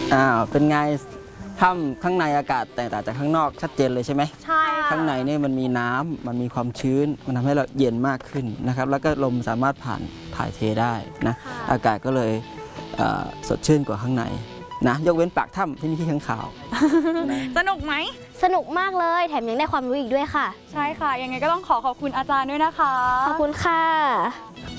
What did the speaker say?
เป็นไงถ้ำข้างในอากาศแตกต่างจากข้างนอกชัดเจนเลยใช่ไหมใช่ข้างในนี่มันมีน้ำมันมีความชื้นมันทำให้เราเย็นมากขึ้นนะครับแล้วก็ลมสามารถผ่านถ่ายเทได้นะอากาศก็เลยสดชื่นกว่าข้างในนะยกเว้นปากถ้ำที่มีที่ข้างข่าวสนุกไหมสนุกมากเลยแถมยังได้ความรู้อีกด้วยค่ะใช่ค่ะยังไงก็ต้องขอบคุณอาจารย์ด้วยนะคะขอบคุณค่ะ